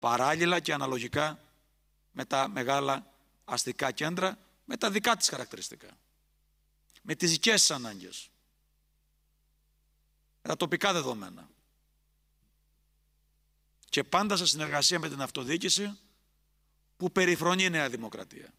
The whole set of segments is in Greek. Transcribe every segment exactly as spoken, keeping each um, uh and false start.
παράλληλα και αναλογικά με τα μεγάλα αστικά κέντρα, με τα δικά της χαρακτηριστικά, με τις δικές της ανάγκες, με τα τοπικά δεδομένα. Και πάντα σε συνεργασία με την αυτοδιοίκηση που περιφρονεί η Νέα Δημοκρατία.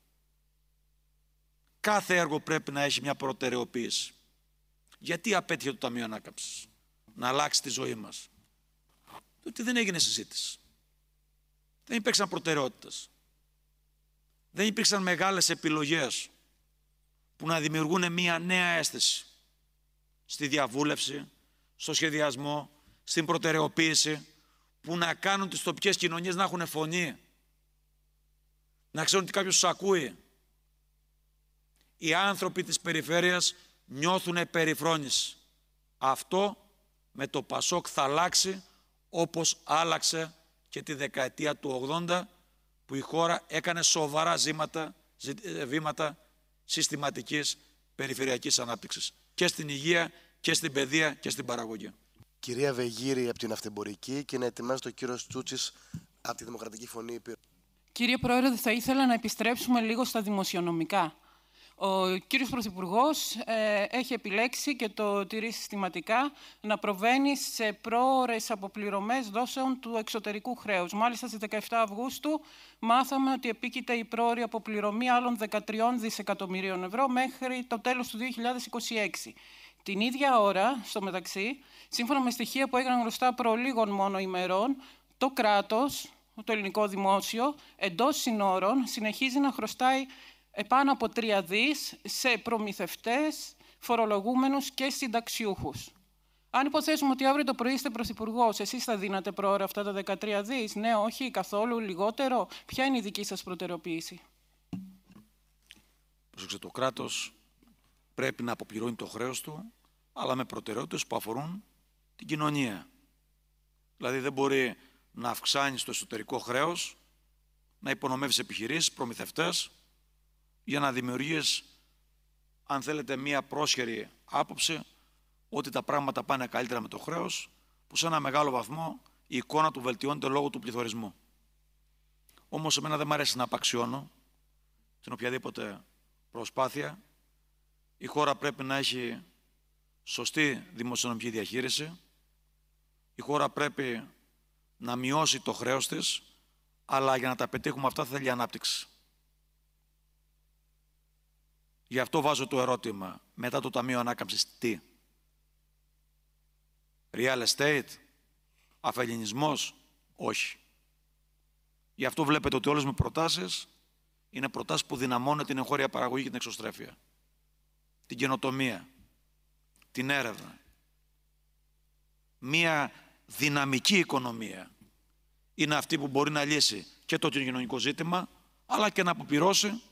Κάθε έργο πρέπει να έχει μια προτεραιοποίηση. Γιατί απέτυχε το Ταμείο Ανάκαμψης να αλλάξει τη ζωή μας? Διότι δεν έγινε συζήτηση. Δεν υπήρξαν προτεραιότητες. Δεν υπήρξαν μεγάλες επιλογές που να δημιουργούν μια νέα αίσθηση στη διαβούλευση, στο σχεδιασμό, στην προτεραιοποίηση, που να κάνουν τις τοπικές κοινωνίες να έχουν φωνή, να ξέρουν ότι κάποιος τους ακούει. Οι άνθρωποι της περιφέρειας νιώθουν περιφρόνηση. Αυτό με το Πασόκ θα αλλάξει, όπως άλλαξε και τη δεκαετία του ογδόντα, που η χώρα έκανε σοβαρά ζήματα, βήματα συστηματικής περιφερειακής ανάπτυξης και στην υγεία και στην παιδεία και στην παραγωγή. Κυρία Βεγγύρη από την Αυτεμπορική και να ετοιμάζεται ο κύριος Τσούτσης από τη Δημοκρατική Φωνή Υπήρου. Κύριε Πρόεδρε, θα ήθελα να επιστρέψουμε λίγο στα δημοσιονομικά. Ο κύριος Πρωθυπουργός ε, έχει επιλέξει και το τηρεί συστηματικά να προβαίνει σε πρόωρες αποπληρωμές δόσεων του εξωτερικού χρέους. Μάλιστα, στις δεκαεφτά Αυγούστου μάθαμε ότι επίκειται η πρόωρη αποπληρωμή άλλων δεκατρία δισεκατομμυρίων ευρώ μέχρι το τέλος του δύο χιλιάδες είκοσι έξι. Την ίδια ώρα, στο μεταξύ, σύμφωνα με στοιχεία που έγιναν γνωστά προ λίγων μόνο ημερών, το κράτος, το ελληνικό δημόσιο, εντός συνόρων, συνεχίζει να χρωστάει επάνω από τρία δις σε προμηθευτές, φορολογούμενους και συνταξιούχους. Αν υποθέσουμε ότι αύριο το πρωί είστε πρωθυπουργός, εσείς θα δίνατε πρόωρα αυτά τα δεκατρία δις? Ναι, όχι, καθόλου, λιγότερο? Ποια είναι η δική σας προτεραιοποίηση? Προσέξτε, το κράτος πρέπει να αποπληρώνει το χρέος του, αλλά με προτεραιότητες που αφορούν την κοινωνία. Δηλαδή δεν μπορεί να αυξάνει το εσωτερικό χρέος, να υπονομεύσει επιχειρήσεις, προμηθευτές, για να δημιουργείς, αν θέλετε, μία πρόσχερη άποψη ότι τα πράγματα πάνε καλύτερα με το χρέος, που σε ένα μεγάλο βαθμό η εικόνα του βελτιώνεται λόγω του πληθωρισμού. Όμως εμένα δεν μου αρέσει να απαξιώνω την οποιαδήποτε προσπάθεια. Η χώρα πρέπει να έχει σωστή δημοσιονομική διαχείριση. Η χώρα πρέπει να μειώσει το χρέος της, αλλά για να τα πετύχουμε αυτά θέλει ανάπτυξη. Γι' αυτό βάζω το ερώτημα, μετά το Ταμείο Ανάκαμψης, τι? Real estate? Αφελληνισμός? Όχι. Γι' αυτό βλέπετε ότι όλες μου προτάσεις είναι προτάσεις που δυναμώνουν την εγχώρια παραγωγή και την εξωστρέφεια, την καινοτομία, την έρευνα. Μία δυναμική οικονομία είναι αυτή που μπορεί να λύσει και το κοινωνικό ζήτημα, αλλά και να αποπληρώσει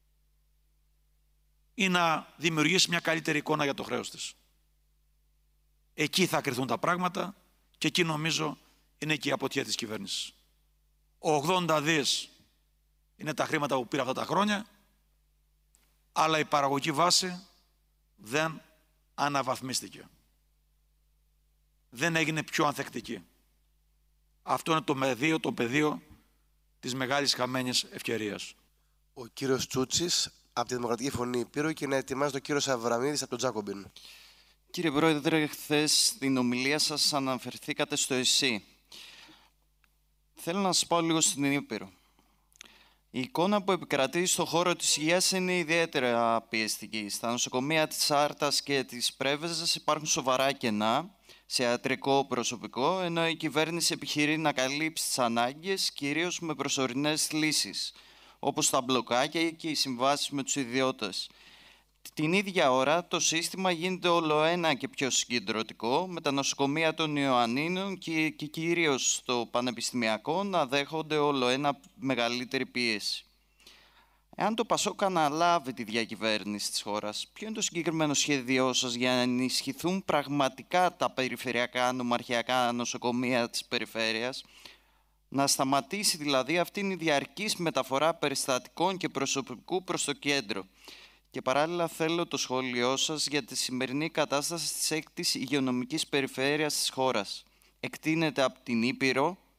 ή να δημιουργήσει μια καλύτερη εικόνα για το χρέος της. Εκεί θα κρυθούν τα πράγματα και εκεί νομίζω είναι και η αποτυχία της κυβέρνησης. ογδόντα δις είναι τα χρήματα που πήρα αυτά τα χρόνια, αλλά η παραγωγική βάση δεν αναβαθμίστηκε. Δεν έγινε πιο ανθεκτική. Αυτό είναι το πεδίο, το πεδίο της μεγάλης χαμένης ευκαιρίας. Ο κύριος Τσούτσης από τη Δημοκρατική Φωνή Υπήρου και να ετοιμάζει τον κύριο Αβραμίδης από τον Τζάκομπιν. Κύριε Πρόεδρε, χθες στην ομιλία σας αναφερθήκατε στο ΕΣΥ. Θέλω να σας πάω λίγο στην Ήπειρο. Η εικόνα που επικρατεί στον χώρο της υγείας είναι ιδιαίτερα πιεστική. Στα νοσοκομεία της Άρτας και της Πρέβεζας υπάρχουν σοβαρά κενά σε ιατρικό προσωπικό, ενώ η κυβέρνηση επιχειρεί να καλύψει τις ανάγκες, κυρίως με προσωρινές λύσεις, όπως τα μπλοκάκια και οι συμβάσεις με τους ιδιώτες. Την ίδια ώρα το σύστημα γίνεται όλο ένα και πιο συγκεντρωτικό, με τα νοσοκομεία των Ιωαννίνων και, και κυρίως το πανεπιστημιακό να δέχονται όλο ένα μεγαλύτερη πίεση. Εάν το Πασόκ αναλάβει τη διακυβέρνηση της χώρας, ποιο είναι το συγκεκριμένο σχέδιό σας για να ενισχυθούν πραγματικά τα περιφερειακά νομαρχιακά νοσοκομεία της περιφέρειας, να σταματήσει δηλαδή αυτήν η διαρκής μεταφορά περιστατικών και προσωπικού προς το κέντρο? Και παράλληλα θέλω το σχόλιο σας για τη σημερινή κατάσταση της έκτης υγειονομικής περιφέρειας της χώρας. Εκτείνεται από την Ήπειρο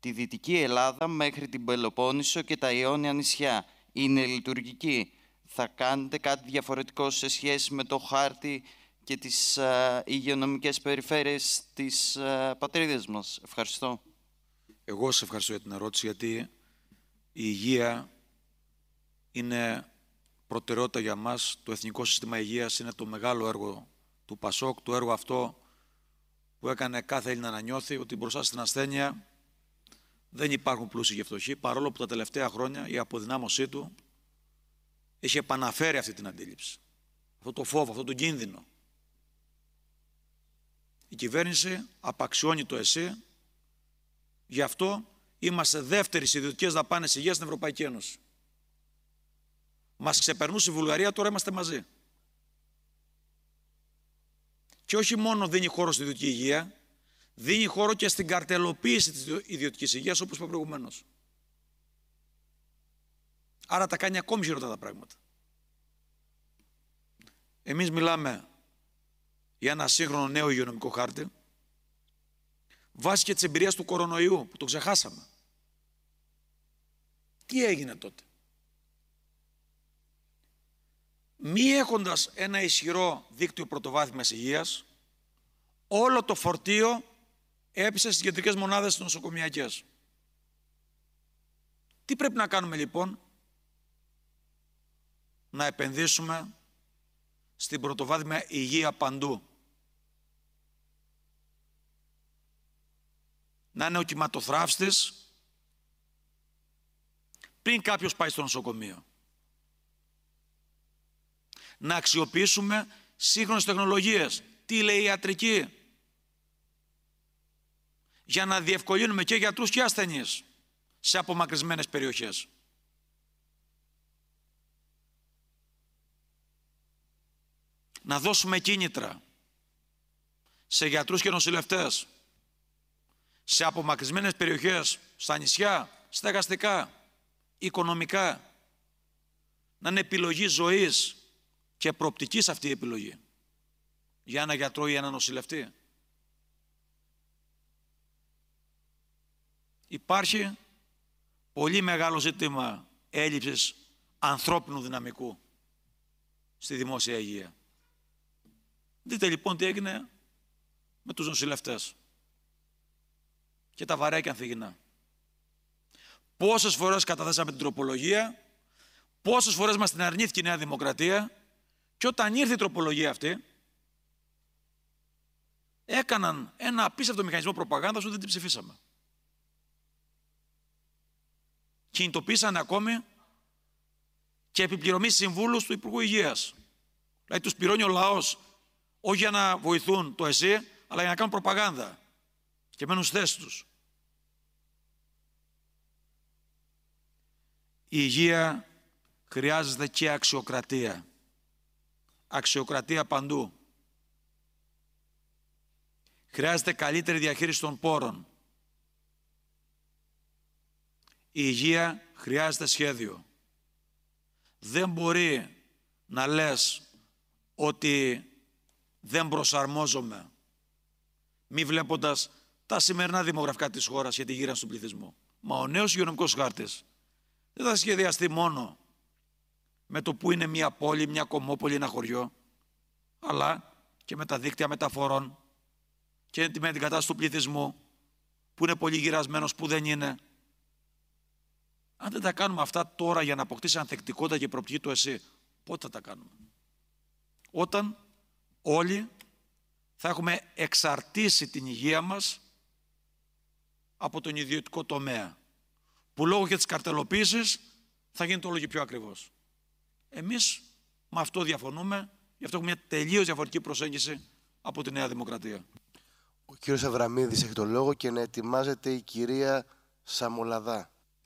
τη Δυτική Ελλάδα μέχρι την Πελοπόννησο και τα Ιόνια νησιά. Είναι λειτουργική? Θα κάνετε κάτι διαφορετικό σε σχέση με το χάρτη και τις α, υγειονομικές περιφέρειες της α, πατρίδας μας? Ευχαριστώ. Εγώ σας ευχαριστώ για την ερώτηση, γιατί η υγεία είναι προτεραιότητα για μας. Το Εθνικό Σύστημα Υγείας είναι το μεγάλο έργο του ΠΑΣΟΚ, το έργο αυτό που έκανε κάθε Έλληνα να νιώθει ότι μπροστά στην ασθένεια δεν υπάρχουν πλούσιοι και φτωχοί, παρόλο που τα τελευταία χρόνια η αποδυνάμωσή του έχει επαναφέρει αυτή την αντίληψη, αυτό το φόβο, αυτό το κίνδυνο. Η κυβέρνηση απαξιώνει το ΕΣΥ, γι' αυτό είμαστε δεύτεροι σε ιδιωτικές δαπάνες υγείας στην Ευρωπαϊκή Ένωση. Μας ξεπερνούσε η Βουλγαρία, τώρα είμαστε μαζί. Και όχι μόνο δίνει χώρο στη ιδιωτική υγεία, δίνει χώρο και στην καρτελοποίηση της ιδιωτικής υγείας, όπως είπα προηγουμένως. Άρα τα κάνει ακόμη χειρότερα τα πράγματα. Εμείς μιλάμε για ένα σύγχρονο νέο υγειονομικό χάρτη, βάσει και της εμπειρίας του κορονοϊού, που το ξεχάσαμε. Τι έγινε τότε? Μη έχοντας ένα ισχυρό δίκτυο πρωτοβάθμιας υγείας, όλο το φορτίο έπεσε στις κεντρικές μονάδες νοσοκομιακές. Τι πρέπει να κάνουμε λοιπόν? Να επενδύσουμε στην πρωτοβάθμια υγεία παντού. Να είναι ο κυματοθράφστης πριν κάποιος πάει στο νοσοκομείο. Να αξιοποιήσουμε σύγχρονες τεχνολογίες, τηλεϊατρική, για να διευκολύνουμε και γιατρούς και ασθενείς σε απομακρυσμένες περιοχές. Να δώσουμε κίνητρα σε γιατρούς και νοσηλευτές σε απομακρυσμένες περιοχές, στα νησιά, στεγαστικά, οικονομικά, να είναι επιλογή ζωής και προοπτικής αυτή η επιλογή για ένα γιατρό ή ένα νοσηλευτή. Υπάρχει πολύ μεγάλο ζήτημα έλλειψης ανθρώπινου δυναμικού στη δημόσια υγεία. Δείτε λοιπόν τι έγινε με τους νοσηλευτές και τα βαρέα και ανθυγινά. Πόσες φορές καταθέσαμε την τροπολογία, πόσες φορές μας την αρνήθηκε η Νέα Δημοκρατία, και όταν ήρθε η τροπολογία αυτή, έκαναν ένα απίστευτο μηχανισμό προπαγάνδας, ότι δεν την ψηφίσαμε. Κινητοποίησαν ακόμη και επιπληρωμή συμβούλους του Υπουργού Υγείας. Δηλαδή τους πληρώνει ο λαός, όχι για να βοηθούν το ΕΣΥ, αλλά για να κάνουν προπαγάνδα και μένουν στις θέσεις τους. Η υγεία χρειάζεται και αξιοκρατία. Αξιοκρατία παντού. Χρειάζεται καλύτερη διαχείριση των πόρων. Η υγεία χρειάζεται σχέδιο. Δεν μπορεί να λες ότι δεν προσαρμόζομαι, μη βλέποντας τα σημερινά δημογραφικά της χώρας για τη γύρανση του πληθυσμού. Μα ο νέος υγειονομικός χάρτης δεν θα σχεδιαστεί μόνο με το που είναι μια πόλη, μια κομμόπολη, ένα χωριό, αλλά και με τα δίκτυα μεταφορών και με την κατάσταση του πληθυσμού, που είναι πολύ γυρασμένος, που δεν είναι. Αν δεν τα κάνουμε αυτά τώρα για να αποκτήσει ανθεκτικότητα και προοπτική του ΕΣΥ, πότε θα τα κάνουμε? Όταν όλοι θα έχουμε εξαρτήσει την υγεία μας από τον ιδιωτικό τομέα, που λόγω και της καρτελοποίησης θα γίνεται όλο και πιο ακριβώς. Εμείς με αυτό διαφωνούμε, γι' αυτό έχουμε μια τελείως διαφορετική προσέγγιση από τη Νέα Δημοκρατία. Ο κύριος Αβραμίδης έχει το λόγο και να ετοιμάζεται η κυρία Σαμολαδά.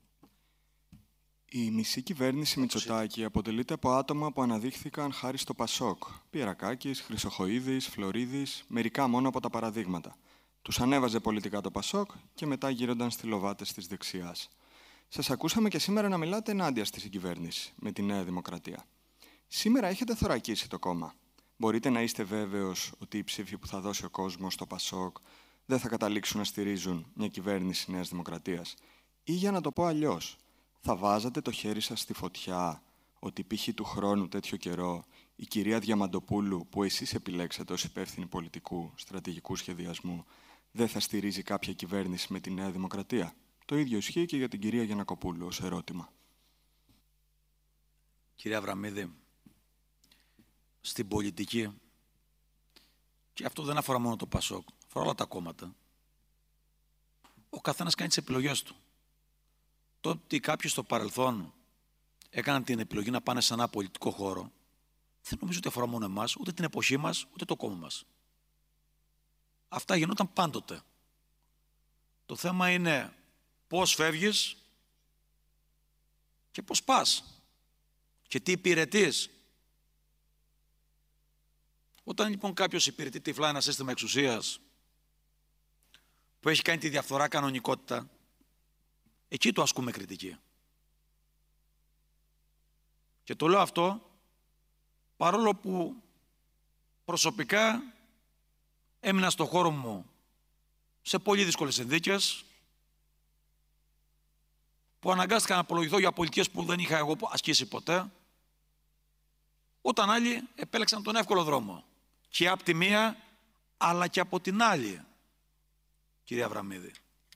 Η μισή κυβέρνηση Μητσοτάκη αποτελείται από άτομα που αναδείχθηκαν χάρη στο ΠΑΣΟΚ. Πιερακάκης, Χρυσοχοΐδης, Φλωρίδης, μερικά μόνο από τα παραδείγματα. Τους ανέβαζε πολιτικά το ΠΑΣΟΚ και μετά γύρονταν στη λοβάτες της δεξιάς. Σας ακούσαμε και σήμερα να μιλάτε ενάντια στη συγκυβέρνηση με τη Νέα Δημοκρατία. Σήμερα έχετε θωρακίσει το κόμμα. Μπορείτε να είστε βέβαιος ότι οι ψήφοι που θα δώσει ο κόσμος στο ΠΑΣΟΚ δεν θα καταλήξουν να στηρίζουν μια κυβέρνηση Νέας Δημοκρατίας? Ή για να το πω αλλιώς, θα βάζατε το χέρι σας στη φωτιά ότι π.χ. του χρόνου τέτοιο καιρό η κυρία Διαμαντοπούλου, που εσείς επιλέξατε ως υπεύθυνη πολιτικού στρατηγικού σχεδιασμού, δεν θα στηρίζει κάποια κυβέρνηση με τη Νέα Δημοκρατία? Το ίδιο ισχύει και για την κυρία Γιαννακοπούλου ως ερώτημα. Κύριε Αβραμίδη, στην πολιτική, και αυτό δεν αφορά μόνο το Πασόκ, αφορά όλα τα κόμματα, ο καθένας κάνει τις επιλογές του. Το ότι κάποιοι στο παρελθόν έκαναν την επιλογή να πάνε σε ένα πολιτικό χώρο, δεν νομίζω ότι αφορά μόνο εμάς, ούτε την εποχή μας, ούτε το κόμμα μας. Αυτά γινόταν πάντοτε. Το θέμα είναι πώς φεύγεις και πώς πας και τι υπηρετείς. Όταν λοιπόν κάποιος υπηρετεί τυφλά ένα σύστημα εξουσίας που έχει κάνει τη διαφθορά κανονικότητα, εκεί το ασκούμε κριτική. Και το λέω αυτό παρόλο που προσωπικά έμεινα στο χώρο μου σε πολύ δύσκολες συνθήκες, που αναγκάστηκα να απολογηθώ για πολιτικές που δεν είχα εγώ ασκήσει ποτέ, όταν άλλοι επέλεξαν τον εύκολο δρόμο. Και από τη μία, αλλά και από την άλλη, κυρία Αβραμίδη.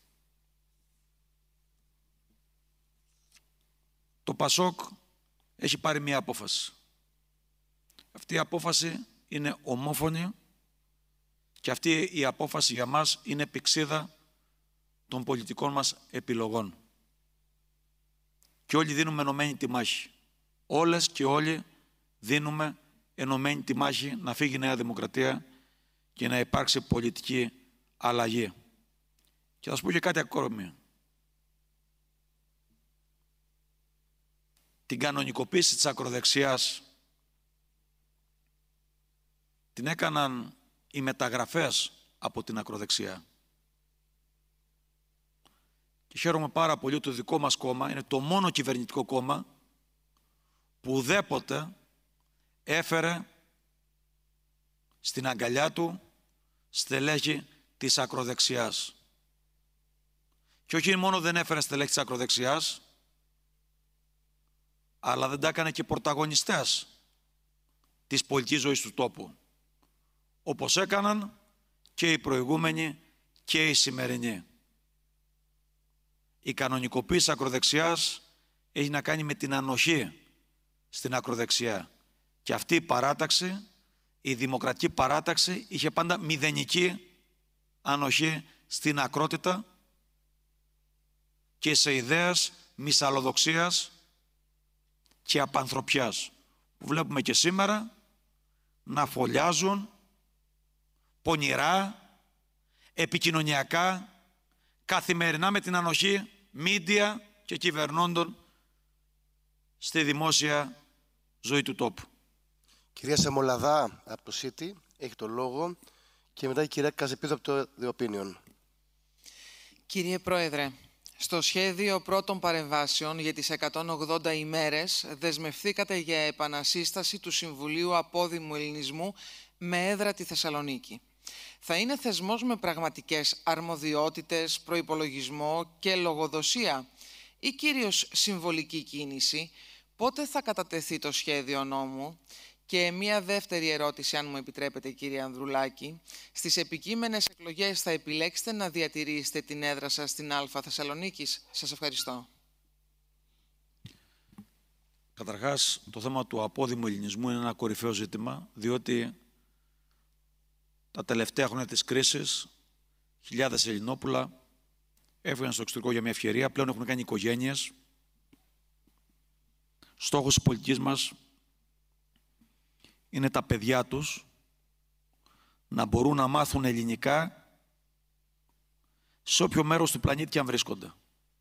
Το Πασόκ έχει πάρει μία απόφαση. Αυτή η απόφαση είναι ομόφωνη και αυτή η απόφαση για μας είναι πηξίδα των πολιτικών μας επιλογών. Και όλοι δίνουμε ενωμένη τη μάχη. Όλες και όλοι δίνουμε ενωμένη τη μάχη να φύγει η Νέα Δημοκρατία και να υπάρξει πολιτική αλλαγή. Και θα σας πω και κάτι ακόμη. Την κανονικοποίηση της ακροδεξιάς την έκαναν οι μεταγραφές από την ακροδεξιά. Και χαίρομαι πάρα πολύ ότι το δικό μας κόμμα είναι το μόνο κυβερνητικό κόμμα που ουδέποτε έφερε στην αγκαλιά του στελέχη της ακροδεξιάς. Και όχι μόνο δεν έφερε στελέχη της ακροδεξιάς, αλλά δεν τα έκανε και πρωταγωνιστές της πολιτικής ζωής του τόπου, όπως έκαναν και οι προηγούμενοι και οι σημερινοί. Η κανονικοποίηση ακροδεξιάς έχει να κάνει με την ανοχή στην ακροδεξιά. Και αυτή η παράταξη, η δημοκρατική παράταξη, είχε πάντα μηδενική ανοχή στην ακρότητα και σε ιδέες μυσαλλοδοξίας και απανθρωπιάς, που βλέπουμε και σήμερα να φωλιάζουν πονηρά, επικοινωνιακά, καθημερινά με την ανοχή μίντια και κυβερνώντων στη δημόσια ζωή του τόπου. Κυρία Σεμολαδά από το ΣΥΤΙ έχει το λόγο και μετά η κυρία Καζεπίδου από το The Opinion. Κύριε Πρόεδρε, στο σχέδιο πρώτων παρεμβάσεων για τις εκατόν ογδόντα ημέρες δεσμευθήκατε για επανασύσταση του Συμβουλίου Απόδημου Ελληνισμού με έδρα τη Θεσσαλονίκη. Θα είναι θεσμός με πραγματικές αρμοδιότητες, προϋπολογισμό και λογοδοσία ή κυρίως συμβολική κίνηση? Πότε θα κατατεθεί το σχέδιο νόμου? Και μία δεύτερη ερώτηση, αν μου επιτρέπετε, κύριε Ανδρουλάκη. Στις επικείμενες εκλογές θα επιλέξετε να διατηρήσετε την έδρα σας στην Α Θεσσαλονίκης? Σας ευχαριστώ. Καταρχάς, το θέμα του απόδημου ελληνισμού είναι ένα κορυφαίο ζήτημα, διότι τα τελευταία χρόνια της κρίσης χιλιάδες Ελληνόπουλα έφυγαν στο εξωτερικό για μια ευκαιρία, πλέον έχουν κάνει οικογένειες. Στόχος της πολιτικής μας είναι τα παιδιά τους να μπορούν να μάθουν ελληνικά σε όποιο μέρος του πλανήτη και αν βρίσκονται.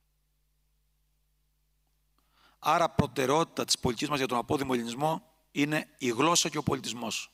Άρα προτεραιότητα της πολιτικής μας για τον απόδημο ελληνισμό είναι η γλώσσα και ο πολιτισμός.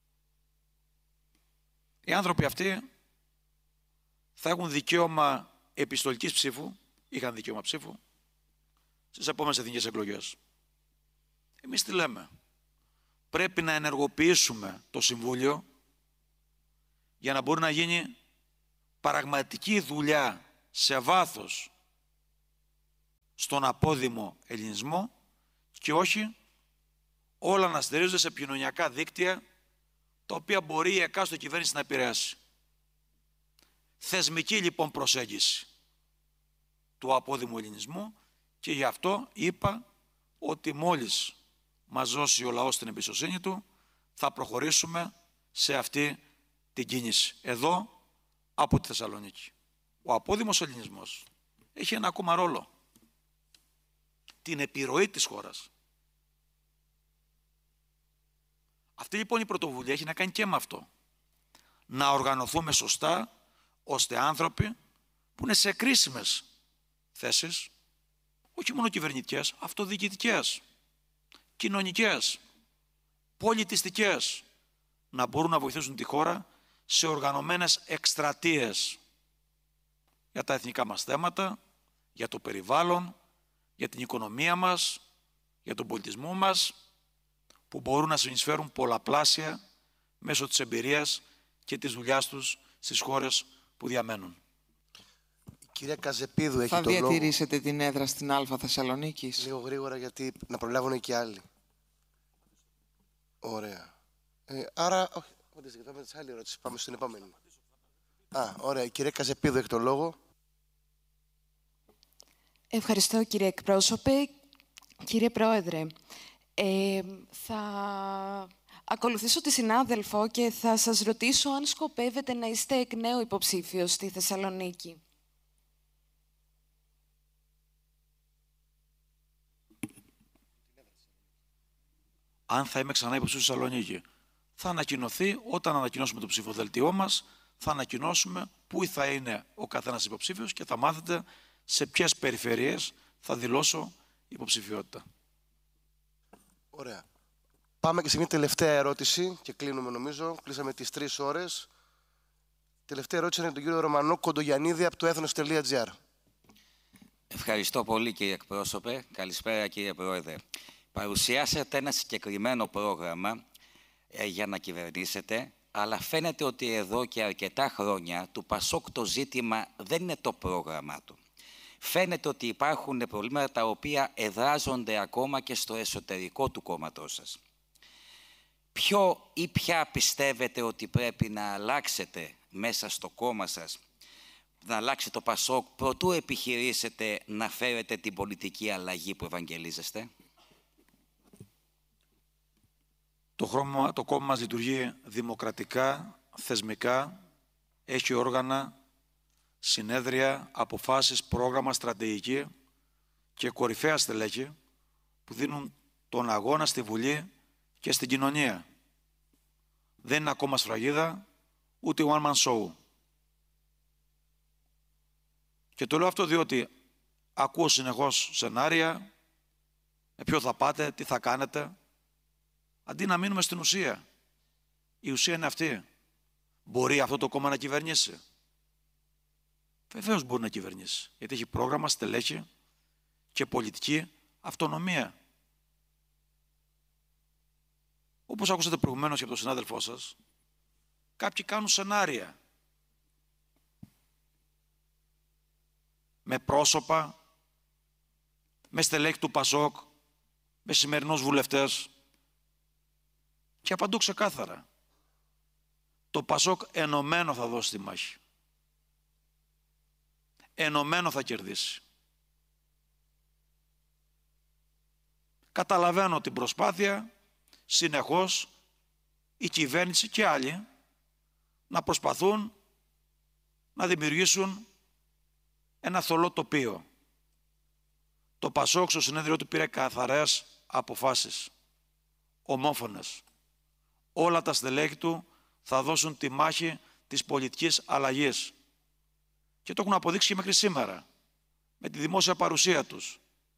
Οι άνθρωποι αυτοί θα έχουν δικαίωμα επιστολικής ψήφου, είχαν δικαίωμα ψήφου, στις επόμενες εθνικές εκλογές. Εμείς τι λέμε? Πρέπει να ενεργοποιήσουμε το Συμβούλιο για να μπορεί να γίνει πραγματική δουλειά σε βάθος στον απόδημο ελληνισμό και όχι όλα να στηρίζονται σε επικοινωνιακά δίκτυα τα οποία μπορεί η εκάστοτε κυβέρνηση να επηρεάσει. Θεσμική λοιπόν προσέγγιση του απόδημου ελληνισμού και γι' αυτό είπα ότι μόλις μας δώσει ο λαός την εμπιστοσύνη του θα προχωρήσουμε σε αυτή την κίνηση. Εδώ από τη Θεσσαλονίκη. Ο απόδημος ελληνισμός έχει ένα ακόμα ρόλο. Την επιρροή της χώρας. Αυτή λοιπόν η πρωτοβουλία έχει να κάνει και με αυτό. Να οργανωθούμε σωστά, ώστε άνθρωποι που είναι σε κρίσιμες θέσεις, όχι μόνο κυβερνητικές, αυτοδιοικητικές, κοινωνικές, πολιτιστικές, να μπορούν να βοηθήσουν τη χώρα σε οργανωμένες εκστρατείες για τα εθνικά μας θέματα, για το περιβάλλον, για την οικονομία μας, για τον πολιτισμό μας, που μπορούν να συνεισφέρουν πολλαπλάσια μέσω της εμπειρίας και της δουλειάς τους στις χώρες που διαμένουν. Κυρία Καζεπίδου, έχει Θα το λόγο. Θα διατηρήσετε την έδρα στην Α Θεσσαλονίκης? Λίγο γρήγορα, γιατί να προλάβουν και άλλοι. Ωραία. Ε, άρα, όχι, πάμε τις άλλη ερώτηση. Πάμε στην επόμενη. Α, ωραία. Κυρία Καζεπίδου, έχει το λόγο. Ευχαριστώ, κύριε εκπρόσωπε. Κύριε Πρόεδρε, ε, θα ακολουθήσω τη συνάδελφο και θα σας ρωτήσω αν σκοπεύετε να είστε εκ νέου υποψήφιος στη Θεσσαλονίκη. Αν θα είμαι ξανά υποψήφιος στη Θεσσαλονίκη, θα ανακοινωθεί όταν ανακοινώσουμε το ψηφοδέλτιό μας, θα ανακοινώσουμε πού θα είναι ο καθένας υποψήφιος και θα μάθετε σε ποιες περιφερειές θα δηλώσω υποψηφιότητα. Ωραία. Πάμε και σε μια τελευταία ερώτηση και κλείνουμε νομίζω. Κλείσαμε τις τρεις ώρες. Τελευταία ερώτηση είναι τον κύριο Ρωμανό Κοντογιαννίδη από το έθνος τελεία τζι άρ. Ευχαριστώ πολύ κύριε εκπρόσωπε. Καλησπέρα κύριε Πρόεδρε. Παρουσιάσατε ένα συγκεκριμένο πρόγραμμα ε, για να κυβερνήσετε, αλλά φαίνεται ότι εδώ και αρκετά χρόνια του Πασόκ το ζήτημα δεν είναι το πρόγραμμά του. Φαίνεται ότι υπάρχουν προβλήματα τα οποία εδράζονται ακόμα και στο εσωτερικό του κόμματός σας. Ποιο ή ποια πιστεύετε ότι πρέπει να αλλάξετε μέσα στο κόμμα σας, να αλλάξει το Πασόκ, προτού επιχειρήσετε να φέρετε την πολιτική αλλαγή που ευαγγελίζεστε? Το, χρώμα, το κόμμα μας λειτουργεί δημοκρατικά, θεσμικά, έχει όργανα, συνέδρια, αποφάσεις, πρόγραμμα, στρατηγική και κορυφαία στελέχη που δίνουν τον αγώνα στη Βουλή και στην κοινωνία. Δεν είναι ακόμα σφραγίδα, ούτε one man show. Και το λέω αυτό διότι ακούω συνεχώς σενάρια, με ποιο θα πάτε, τι θα κάνετε, αντί να μείνουμε στην ουσία. Η ουσία είναι αυτή. Μπορεί αυτό το κόμμα να κυβερνήσει? Βεβαίως μπορεί να κυβερνήσει, γιατί έχει πρόγραμμα, στελέχη και πολιτική αυτονομία. Όπως ακούσατε προηγουμένως και από τον συνάδελφό σας, κάποιοι κάνουν σενάρια με πρόσωπα, με στελέχη του Πασόκ, με σημερινούς βουλευτές και απαντώ ξεκάθαρα. Το Πασόκ ενωμένο θα δώσει τη μάχη. Ενωμένο θα κερδίσει. Καταλαβαίνω την προσπάθεια συνεχώς η κυβέρνηση και άλλοι να προσπαθούν να δημιουργήσουν ένα θολό τοπίο. Το Πασόκ στο συνέδριο του πήρε καθαρές αποφάσεις, ομόφωνες. Όλα τα στελέχη του θα δώσουν τη μάχη της πολιτικής αλλαγής. Και το έχουν αποδείξει και μέχρι σήμερα, με τη δημόσια παρουσία τους.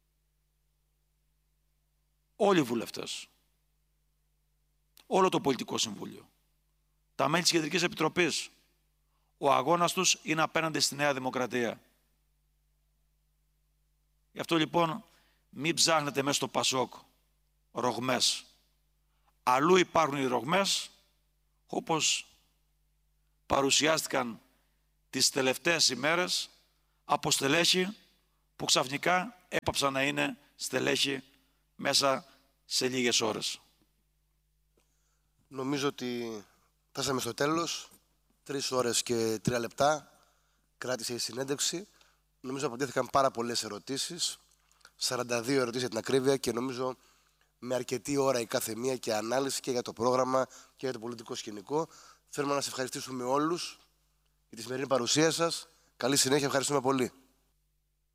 Όλοι οι βουλευτές, όλο το Πολιτικό Συμβούλιο, τα μέλη της Κεντρικής Επιτροπής, ο αγώνας τους είναι απέναντι στη Νέα Δημοκρατία. Γι' αυτό λοιπόν μην ψάχνετε μέσα στο Πασόκ ρογμές. Αλλού υπάρχουν οι ρογμές, όπως παρουσιάστηκαν τις τελευταίες ημέρες από στελέχη που ξαφνικά έπαψαν να είναι στελέχη μέσα σε λίγες ώρες. Νομίζω ότι φτάσαμε στο τέλος. Τρεις ώρες και τρία λεπτά κράτησε η συνέντευξη. Νομίζω απαντήθηκαν πάρα πολλές ερωτήσεις. σαράντα δύο ερωτήσεις για την ακρίβεια και νομίζω με αρκετή ώρα η κάθε μία και ανάλυση και για το πρόγραμμα και για το πολιτικό σκηνικό. Θέλουμε να σας ευχαριστήσουμε όλους για τη σημερινή παρουσία σας. Καλή συνέχεια, ευχαριστούμε πολύ.